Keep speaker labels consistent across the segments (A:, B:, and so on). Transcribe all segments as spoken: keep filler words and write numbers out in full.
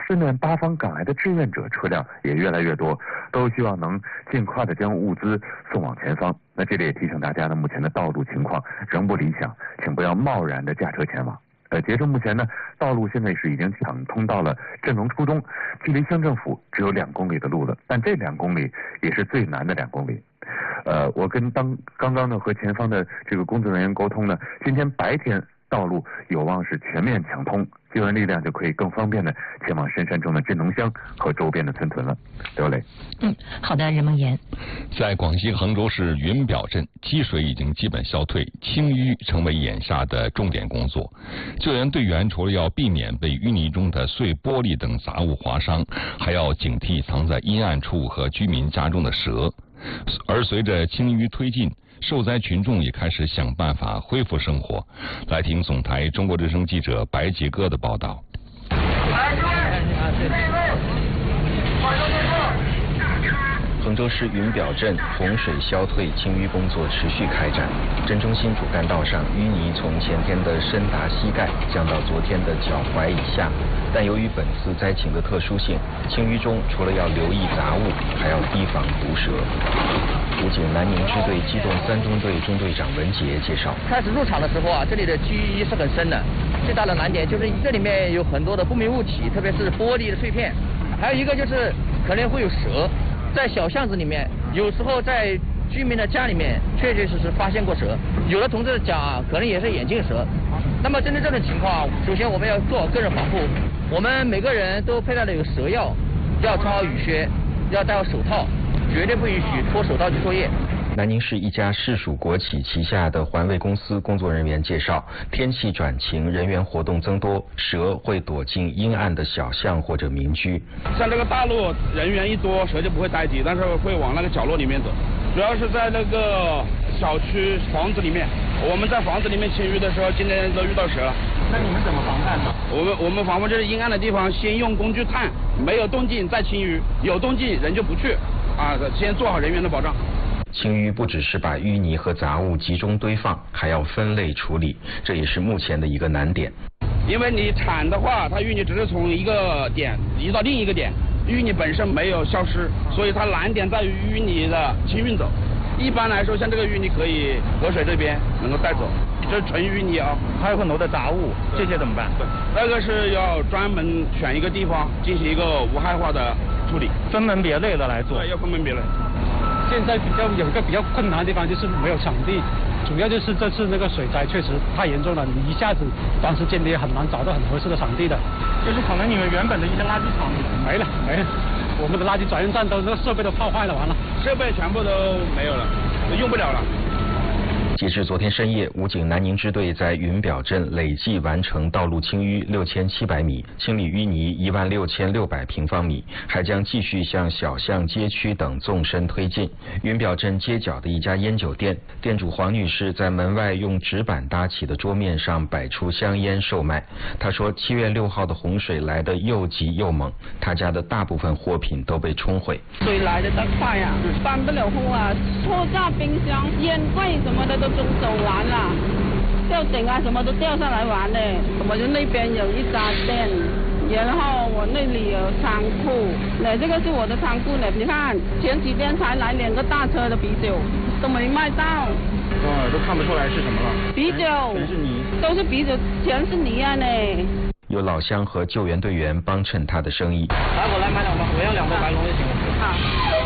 A: 四面八方赶来的志愿者车辆也越来越多，都希望能尽快的将物资送往前方。那这里也提醒大家呢，目前的道路情况仍不理想，请不要贸然的驾车前往。呃，截至目前呢，道路现在是已经抢通到了镇龙初中，距离乡政府只有两公里的路了，但这两公里也是最难的两公里。呃，我跟当刚刚呢和前方的这个工作人员沟通呢，今天白天道路有望是全面抢通，救援力量就可以更方便的前往深山中的镇龙乡和周边的村屯了。刘磊，
B: 嗯，好的，任梦妍。
C: 在广西衡州市云表镇，积水已经基本消退，清淤成为眼下的重点工作。救援队员除了要避免被淤泥中的碎玻璃等杂物划伤，还要警惕藏在阴暗处和居民家中的蛇。而随着清淤推进，受灾群众也开始想办法恢复生活。来听总台中国之声记者白杰哥的报道。
D: 衡州市云表镇洪水消退，清淤工作持续开展。镇中心主干道上淤泥从前天的深达膝盖降到昨天的脚踝以下，但由于本次灾情的特殊性，清淤中除了要留意杂物，还要提防毒蛇。武警南宁支队机动三中队中队长文杰介绍，
E: 开始入场的时候啊，这里的积是很深的，最大的难点就是这里面有很多的不明物体，特别是玻璃的碎片，还有一个就是可能会有蛇。在小巷子里面，有时候在居民的家里面确确实实发现过蛇，有的同志讲啊，可能也是眼镜蛇。那么针对这种情况，首先我们要做好个人防护，我们每个人都佩戴了有蛇药，要穿好雨靴，要戴好手套，绝对不允许脱手套去作业。
D: 南宁市一家市属国企旗下的环卫公司工作人员介绍，天气转晴，人员活动增多，蛇会躲进阴暗的小巷或者民居。
F: 像这个大路人员一多，蛇就不会待机，但是会往那个角落里面走。主要是在那个小区房子里面，我们在房子里面清淤的时候，今天都遇到蛇了。
G: 那你们怎么防范呢？
F: 我们我们防范就是阴暗的地方，先用工具探，没有动静再清淤，有动静人就不去，啊，先做好人员的保障。
D: 清淤不只是把淤泥和杂物集中堆放，还要分类处理，这也是目前的一个难点。
F: 因为你铲的话，它淤泥只是从一个点移到另一个点，淤泥本身没有消失，所以它难点在于淤泥的清运走。一般来说，像这个淤泥可以河水这边能够带走，这是纯淤泥啊。
G: 还有很多的杂物，这些怎么办？
F: 那个是要专门选一个地方进行一个无害化的处理，
G: 分门别类的来做。
F: 对，要分门别类。
G: 现在比较有一个比较困难的地方就是没有场地，主要就是这次那个水灾确实太严重了，你一下子短时间你也很难找到很合适的场地的。就是可能你们原本的一些垃圾场没了没了，我们的垃圾转运站都那个设备都泡坏了，完了
F: 设备全部都没有了，用不了了。
D: 截至昨天深夜，武警南宁支队在云表镇累计完成道路清淤六千七百米，清理淤泥一万六千六百平方米，还将继续向小巷、街区等纵深推进。云表镇街角的一家烟酒店，店主黄女士在门外用纸板搭起的桌面上摆出香烟售卖。她说，七月六号的洪水来得又急又猛，她家的大部分货品都被冲毁。
H: 水来得太快啊，搬不了货啊，货架、冰箱、烟柜什么的都中走完了，吊顶啊什么都掉下来完了。我就那边有一家店，然后我那里有仓库，那这个是我的仓库呢。你看前几天才来两个大车的啤酒，都没卖到。
G: 哦，都看不出来是什么了。
H: 啤酒，
G: 全是泥，
H: 都是啤酒，全是泥啊呢。
D: 有老乡和救援队员帮衬他的生意。
G: 来，我来买两包，我要两包白龙就行了。
H: 好。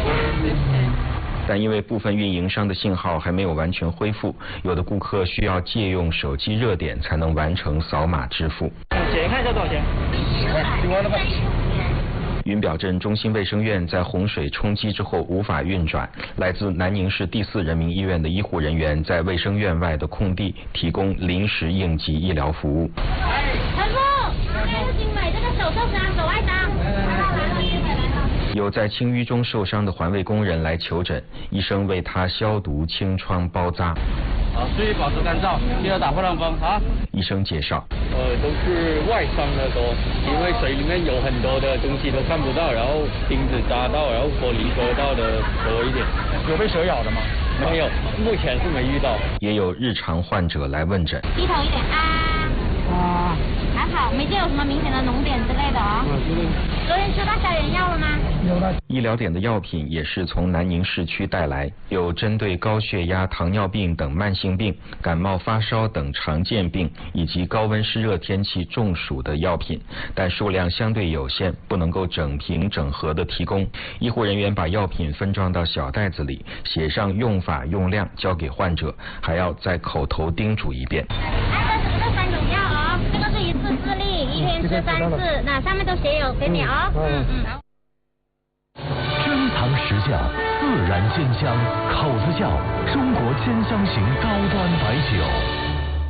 D: 但因为部分运营商的信号还没有完全恢复，有的顾客需要借用手机热点才能完成扫码支付。
G: 姐看一下多少钱？十万了吧？
D: 云表镇中心卫生院在洪水冲击之后无法运转，来自南宁市第四人民医院的医护人员在卫生院外的空地提供临时应急医疗服务。
I: 师傅，不行，买这个手受伤，手外伤。
D: 有在清淤中受伤的环卫工人来求诊，医生为他消毒、清创、包扎。
G: 好，注意保持干燥，记得打破浪风啊。
D: 医生介绍，
J: 呃，都是外伤的多，因为水里面有很多的东西都看不到，然后钉子扎到，然后玻璃割到的多一点。
G: 有被蛇咬的吗？
J: 没有，目前是没遇到。
D: 也有日常患者来问诊。
I: 低头一点啊。哇。还好，没见有什么明显的脓点之类的啊。 消炎药了吗？
G: 有了。
D: 医疗点的药品也是从南宁市区带来，有针对高血压、糖尿病等慢性病、感冒发烧等常见病以及高温湿热天气中暑的药品，但数量相对有限，不能够整瓶整盒的提供。医护人员把药品分装到小袋子里，写上用法用量，交给患者，还要再口头叮嘱一遍。
I: 哎，这是这三种药哦，这个是一次自立，一天吃三次，那上面都写有给你哦。嗯嗯。
K: 珍藏实窖，自然鲜香，口子窖，中国鲜香型高端白酒。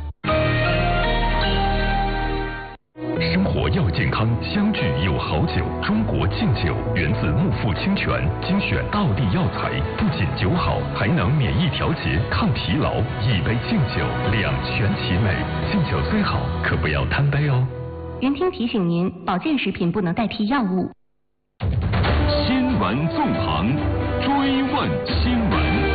L: 生活要健康，相聚有好酒。中国劲酒源自木富清泉，精选道地药材，不仅酒好，还能免疫调节、抗疲劳。一杯劲酒，两全其美。劲酒虽好，可不要贪杯哦。
B: 云听提醒您，保健食品不能代替药物。
L: 新闻纵横，追问新闻。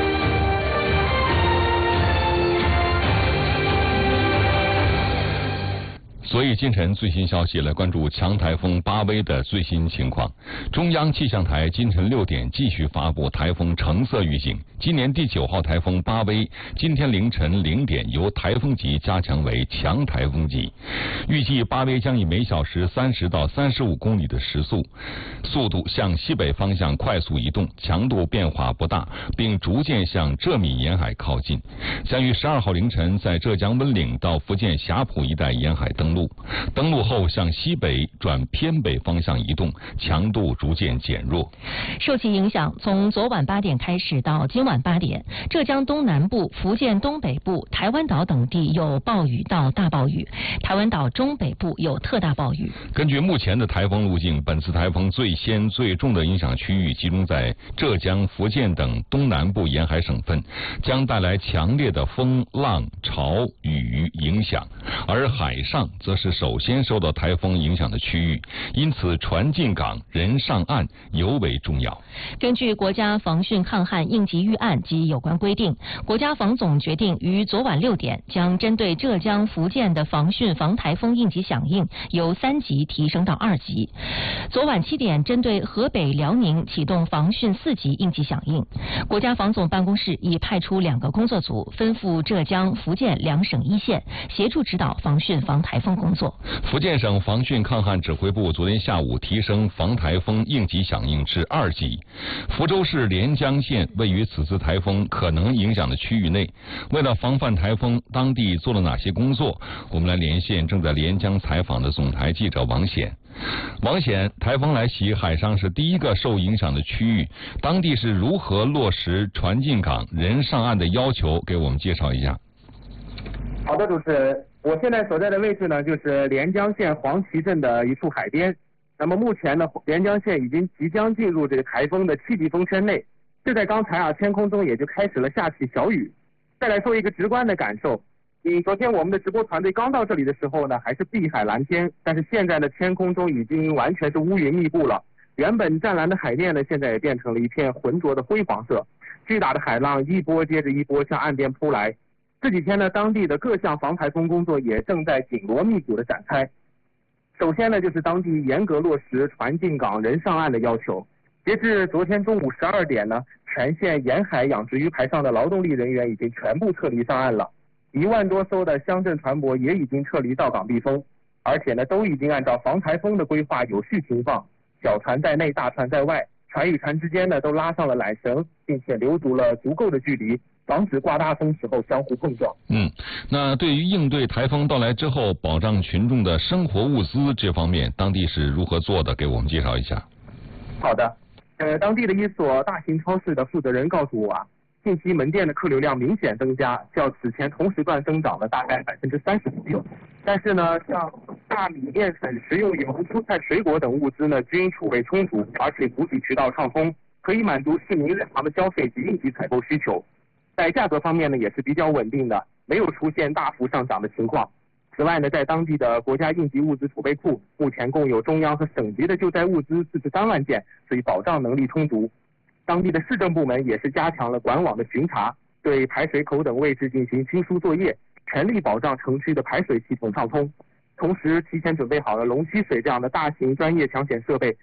C: 所以今晨最新消息来关注强台风巴威的最新情况。中央气象台今晨六点继续发布台风橙色预警。今年第九号台风巴威今天凌晨零点由台风级加强为强台风级，预计巴威将以每小时三十到三十五公里的时速速度向西北方向快速移动，强度变化不大，并逐渐向浙闽沿海靠近，将于十二号凌晨在浙江温岭到福建霞浦一带沿海登陆。登陆后向西北转偏北方向移动，强度逐渐减弱。
B: 受其影响，从昨晚八点开始到今晚八点，浙江东南部、福建东北部、台湾岛等地有暴雨到大暴雨，台湾岛中北部有特大暴雨。
C: 根据目前的台风路径，本次台风最先最重的影响区域集中在浙江、福建等东南部沿海省份，将带来强烈的风、浪、潮、雨影响，而海上则是首先受到台风影响的区域，因此船进港、人上岸尤为重要。
B: 根据国家防汛抗旱应急预案及有关规定，国家防总决定于昨晚六点将针对浙江、福建的防汛防台风应急响应由三级提升到二级。昨晚七点，针对河北、辽宁启动防汛四级应急响应。国家防总办公室已派出两个工作组，分赴浙江、福建两省一线，协助指导防汛防台风工作。
C: 福建省防汛抗旱指挥部昨天下午提升防台风应急响应至二级。福州市连江县位于此次台风可能影响的区域内，为了防范台风，当地做了哪些工作？我们来连线正在连江采访的总台记者王显。王显，台风来袭，海上是第一个受影响的区域，当地是如何落实船进港、人上岸的要求？给我们介绍一下。
M: 好的，主持人，我现在所在的位置呢，就是连江县黄岐镇的一处海边。那么目前呢，连江县已经即将进入这个台风的七级风圈内。就在刚才啊，天空中也就开始了下起小雨。再来说一个直观的感受，嗯，昨天我们的直播团队刚到这里的时候呢，还是碧海蓝天，但是现在的天空中已经完全是乌云密布了。原本湛蓝的海面呢，现在也变成了一片浑浊的灰黄色。巨大的海浪一波接着一波向岸边扑来。这几天呢，当地的各项防台风工作也正在紧锣密鼓的展开。首先呢，就是当地严格落实船进港、人上岸的要求。截至昨天中午十二点呢，全县沿海养殖鱼排上的劳动力人员已经全部撤离上岸了，一万多艘的乡镇船舶也已经撤离到港避风，而且呢，都已经按照防台风的规划有序停放，小船在内，大船在外，船与船之间呢都拉上了缆绳，并且留足了足够的距离，防止刮大风时候相互碰撞。
C: 嗯，那对于应对台风到来之后，保障群众的生活物资这方面，当地是如何做的？给我们介绍一下。
M: 好的，呃，当地的一所大型超市的负责人告诉我啊，近期门店的客流量明显增加，较此前同时段增长了大概百分之三十左右。但是呢，像大米、面粉、食用油、蔬菜、水果等物资呢，均储备充足，而且补给渠道畅通，可以满足市民日常的消费及应急采购需求。在价格方面呢，也是比较稳定的，没有出现大幅上涨的情况。此外呢，在当地的国家应急物资储备库，目前共有中央和省级的救灾物资四十三万件，所以保障能力充足。当地的市政部门也是加强了管网的巡查，对排水口等位置进行清疏作业，全力保障城区的排水系统畅通。同时，提前准备好了龙吸水这样的大型专业抢险设备，